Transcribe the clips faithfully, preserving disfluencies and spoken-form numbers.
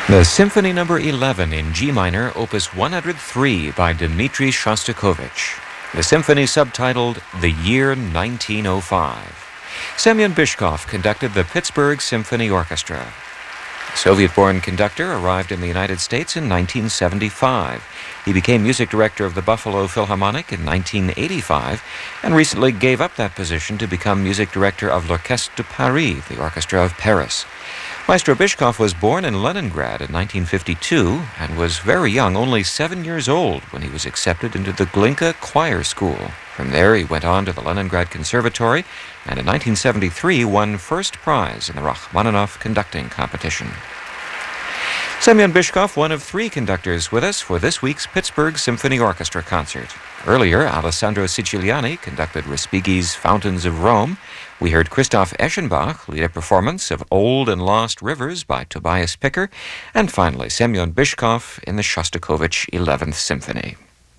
The Symphony Number eleven in G minor, Opus one hundred three by Dmitri Shostakovich. The symphony subtitled The Year nineteen oh five. Semyon Bychkov conducted the Pittsburgh Symphony Orchestra. The Soviet-born conductor arrived in the United States in nineteen seventy-five. He became music director of the Buffalo Philharmonic in nineteen eighty-five and recently gave up that position to become music director of L'Orchestre de Paris, the Orchestra of Paris. Maestro Bychkov was born in Leningrad in nineteen fifty-two and was very young, only seven years old, when he was accepted into the Glinka Choir School. From there, he went on to the Leningrad Conservatory and in nineteen seventy-three won first prize in the Rachmaninoff conducting competition. Semyon Bychkov, one of three conductors with us for this week's Pittsburgh Symphony Orchestra concert. Earlier, Alessandro Siciliani conducted Respighi's Fountains of Rome. We heard Christoph Eschenbach lead a performance of Old and Lost Rivers by Tobias Picker. And finally, Semyon Bychkov in the Shostakovich eleventh Symphony.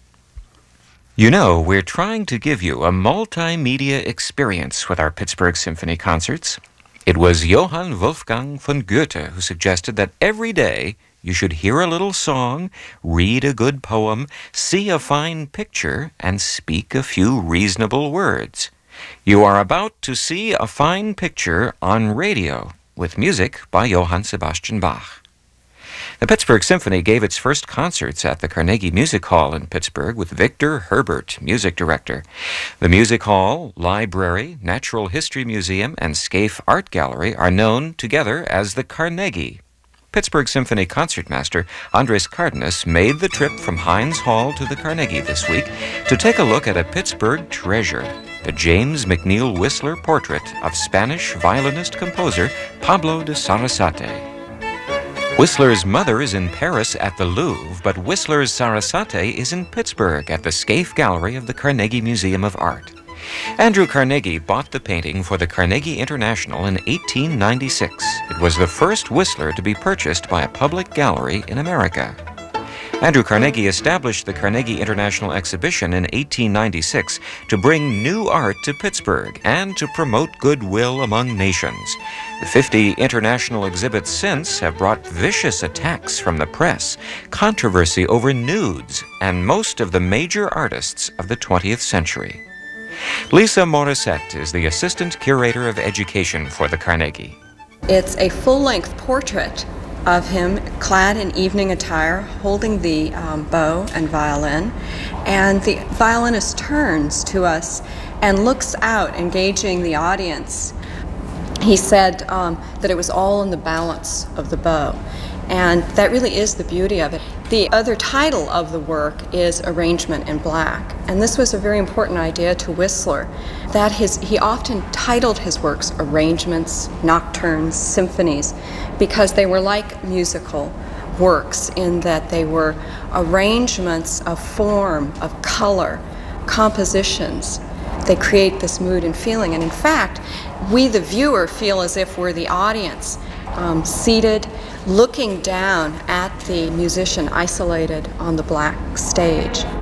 You know, we're trying to give you a multimedia experience with our Pittsburgh Symphony concerts. It was Johann Wolfgang von Goethe who suggested that every day you should hear a little song, read a good poem, see a fine picture, and speak a few reasonable words. You are about to see a fine picture on radio with music by Johann Sebastian Bach. The Pittsburgh Symphony gave its first concerts at the Carnegie Music Hall in Pittsburgh with Victor Herbert, music director. The Music Hall, Library, Natural History Museum, and Scaife Art Gallery are known together as the Carnegie. Pittsburgh Symphony concertmaster Andres Cardenas made the trip from Heinz Hall to the Carnegie this week to take a look at a Pittsburgh treasure, the James McNeill Whistler portrait of Spanish violinist-composer Pablo de Sarasate. Whistler's mother is in Paris at the Louvre, but Whistler's Sarasate is in Pittsburgh at the Scaife Gallery of the Carnegie Museum of Art. Andrew Carnegie bought the painting for the Carnegie International in eighteen ninety-six. It was the first Whistler to be purchased by a public gallery in America. Andrew Carnegie established the Carnegie International Exhibition in eighteen ninety-six to bring new art to Pittsburgh and to promote goodwill among nations. The fifty international exhibits since have brought vicious attacks from the press, controversy over nudes, and most of the major artists of the twentieth century. Lisa Morissette is the Assistant Curator of Education for the Carnegie. It's a full-length portrait of him clad in evening attire, holding the um, bow and violin, and the violinist turns to us and looks out, engaging the audience. He said um, that it was all in the balance of the bow, and that really is the beauty of it. The other title of the work is Arrangement in Black, and this was a very important idea to Whistler, that his, he often titled his works arrangements, nocturnes, symphonies, because they were like musical works in that they were arrangements of form, of color, compositions. They create this mood and feeling, and in fact, we the viewer feel as if we're the audience, um, seated, looking down at the musician isolated on the black stage.